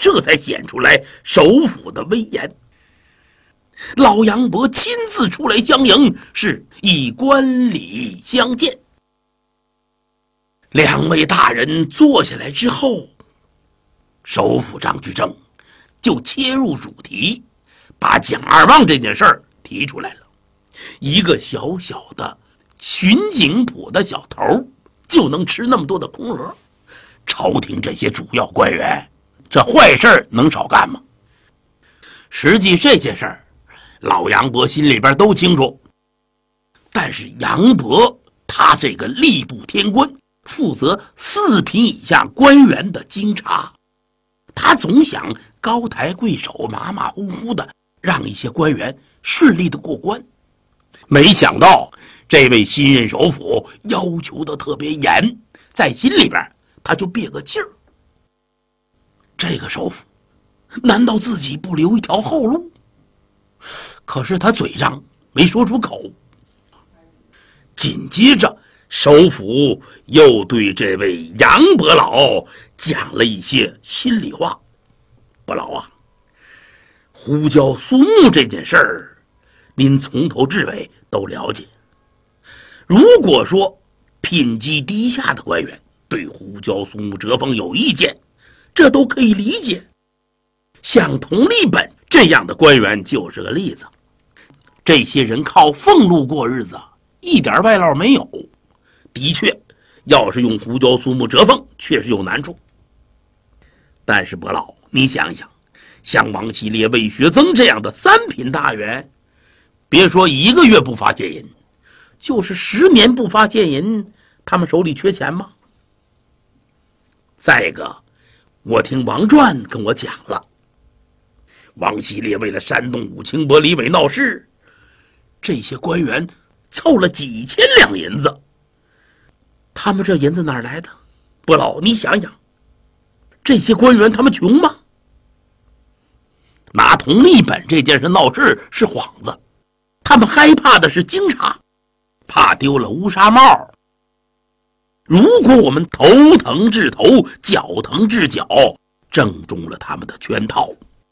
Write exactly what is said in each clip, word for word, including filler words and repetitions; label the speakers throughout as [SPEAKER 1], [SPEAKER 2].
[SPEAKER 1] 这才显出来首府的威严。老杨伯亲自出来相迎，是以观礼相见。两位大人坐下来之后，首府张居正就切入主题，把蒋二望这件事儿提出来了。一个小小的巡警捕的小头就能吃那么多的空额，朝廷这些主要官员，这坏事能少干吗？实际这些事儿老杨伯心里边都清楚，但是杨伯他这个吏部天官，负责四品以下官员的京察，他总想高抬贵手，马马虎虎的让一些官员顺利的过关。没想到这位新任首辅要求的特别严，在心里边他就憋个气儿。这个首辅难道自己不留一条后路？可是他嘴上没说出口。紧接着首辅又对这位杨伯老讲了一些心里话。伯老啊，胡椒苏木这件事儿您从头至尾都了解，如果说品级低下的官员对胡椒苏木折封有意见，这都可以理解。像佟立本这样的官员就是个例子，这些人靠俸禄过日子，一点外劳没有。的确，要是用胡椒苏木折封，确实有难处。但是伯老，你想想，像王希烈、魏学增这样的三品大员，别说一个月不发现银，就是十年不发现银，他们手里缺钱吗？再一个，我听王传跟我讲了，王希烈为了煽动武清伯、李伟闹事，这些官员凑了几千两银子。他们这银子哪儿来的？伯老，你想想，这些官员他们穷吗？拿佟立本这件事闹事是幌子，他们害怕的是京察，怕丢了乌纱帽。如果我们头疼治头，脚疼治脚，正中了他们的圈套。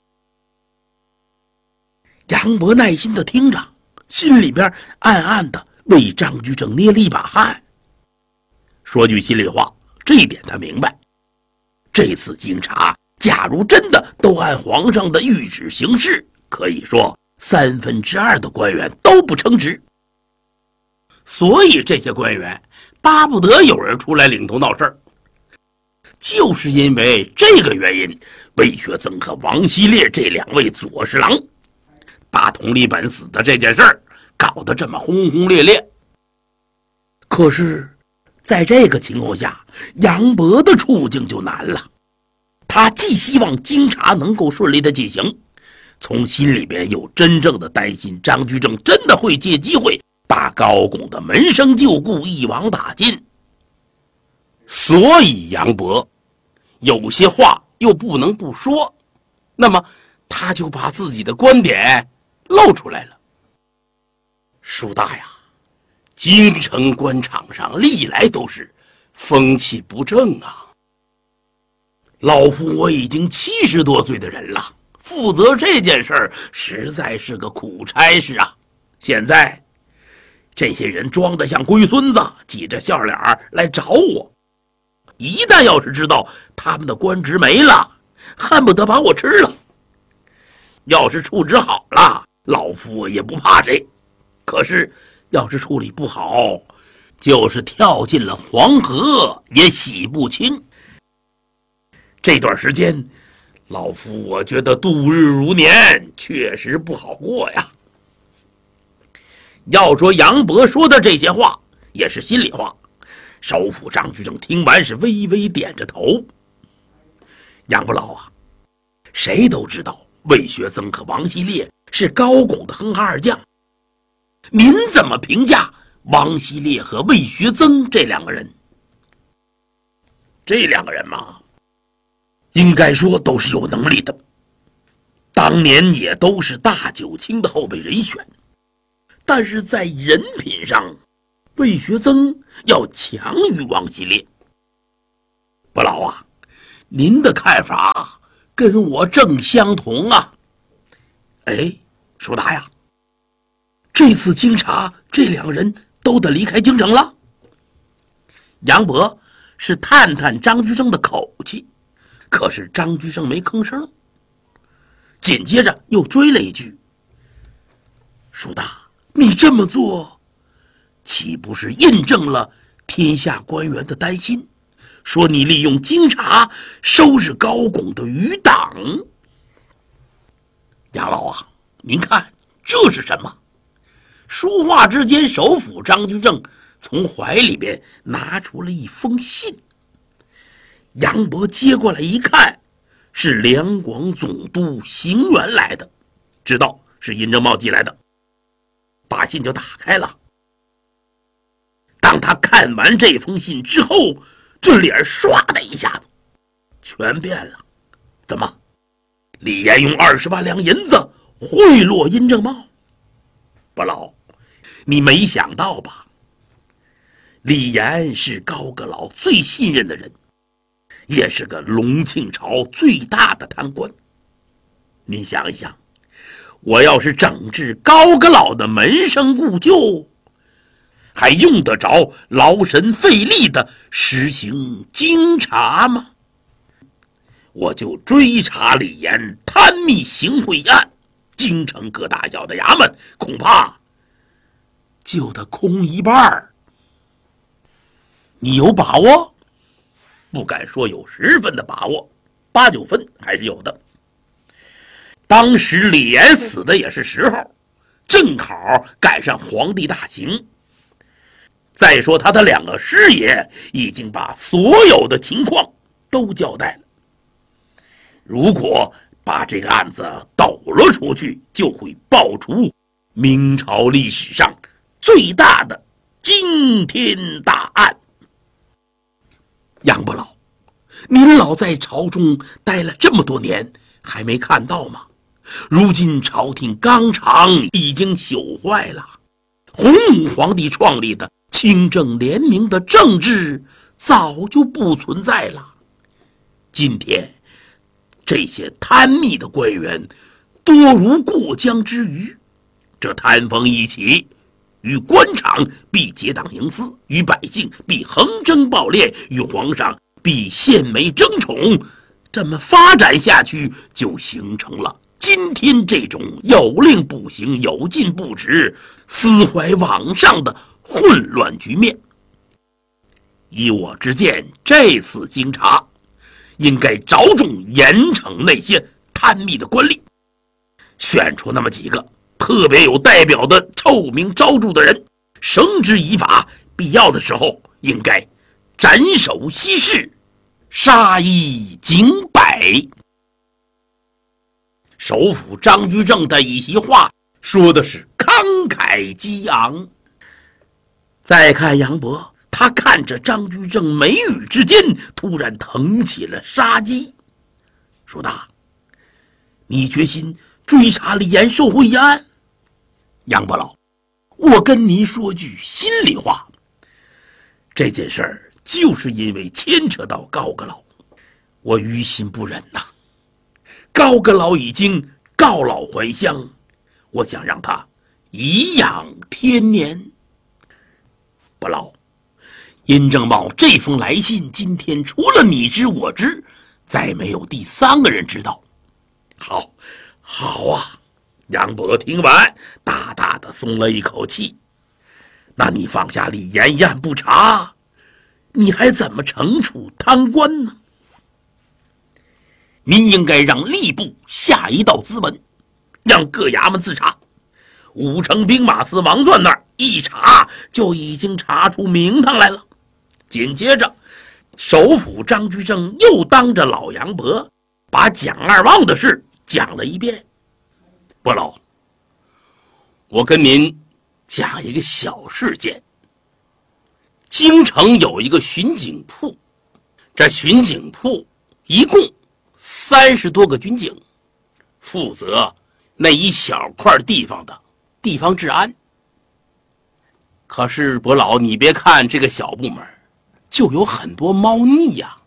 [SPEAKER 1] 杨伯耐心的听着，心里边暗暗的为张居正捏了一把汗。说句心里话，这一点他明白，这次京察假如真的都按皇上的谕旨行事，可以说三分之二的官员都不称职。所以这些官员巴不得有人出来领头闹事儿。就是因为这个原因，魏学增和王希烈这两位左侍郎把佟立本死的这件事儿搞得这么轰轰烈烈。可是在这个情况下，杨伯的处境就难了。他既希望京察能够顺利的进行，从心里边又真正的担心张居正真的会借机会把高拱的门生旧故一网打尽。所以杨伯有些话又不能不说，那么他就把自己的观点露出来了。叔大呀，京城官场上历来都是风气不正啊。老夫我已经七十多岁的人了，负责这件事儿实在是个苦差事啊。现在这些人装得像龟孙子，挤着笑脸来找我，一旦要是知道他们的官职没了，恨不得把我吃了。要是处置好了，老夫我也不怕谁，可是要是处理不好，就是跳进了黄河也洗不清。这段时间老夫我觉得度日如年，确实不好过呀。要说杨伯说的这些话也是心里话，首辅张居正听完是微微点着头。杨伯老啊，谁都知道魏学增和王希烈是高拱的哼哈二将，您怎么评价王希烈和魏学增这两个人？这两个人嘛，应该说都是有能力的，当年也都是大九卿的后备人选，但是在人品上，魏学增要强于王希烈。伯老啊，您的看法跟我正相同啊。哎，舒大呀，这次经查，这两人都得离开京城了。杨伯是探探张居正的口气，可是张居正没吭声，紧接着又追了一句：舒大，你这么做岂不是印证了天下官员的担心，说你利用京察收拾高拱的余党？杨老啊，您看这是什么？说话之间，首辅张居正从怀里边拿出了一封信。杨伯接过来一看，是两广总督邢元来的，知道是尹正茂寄来的，把信就打开了。当他看完这封信之后，这脸唰的一下子全变了。怎么，李岩用二十万两银子贿赂殷正茂？不老，你没想到吧？李岩是高阁老最信任的人，也是个隆庆朝最大的贪官。您想一想，我要是整治高阁老的门生故旧，还用得着劳神费力的实行京察吗？我就追查李岩贪密行贿案，京城各大小的衙门恐怕就得空一半。你有把握？不敢说有十分的把握，八九分还是有的。当时李岩死的也是时候，正好赶上皇帝大行。再说他的两个师爷已经把所有的情况都交代了，如果把这个案子抖了出去，就会爆出明朝历史上最大的惊天大案。杨伯老，您老在朝中待了这么多年，还没看到吗？如今朝廷纲常已经朽坏了，洪武皇帝创立的清正廉明的政治早就不存在了。今天这些贪密的官员多如过江之鱼，这贪风一起，与官场必结党营私，与百姓必横征暴敛，与皇上必献媚争宠，这么发展下去，就形成了今天这种有令不行，有禁不止，私怀罔上的混乱局面。依我之见，这次京察应该着重严惩那些贪密的官吏，选出那么几个特别有代表的臭名昭著的人，绳之以法，必要的时候应该斩首息事，杀一儆百。首辅张居正的一席话说的是慷慨激昂。再看杨伯，他看着张居正眉宇之间突然腾起了杀机。说大，你决心追查李岩受贿案？杨伯老，我跟您说句心里话，这件事儿就是因为牵扯到高阁老，我于心不忍呐。高阁老已经告老还乡，我想让他颐养天年。不老，殷正茂这封来信今天除了你知我知，再没有第三个人知道。好，好啊！杨伯听完，大大的松了一口气。那你放下李岩一案不查，你还怎么惩处贪官呢？您应该让吏部下一道咨文，让各衙门自查。武城兵马司王钻那儿一查就已经查出名堂来了。紧接着，首辅张居正又当着老杨伯把蒋二旺的事讲了一遍。伯老，我跟您讲一个小事件。京城有一个巡警铺，这巡警铺一共三十多个军警，负责那一小块地方的地方治安。可是伯老，你别看这个小部门就有很多猫腻呀、啊。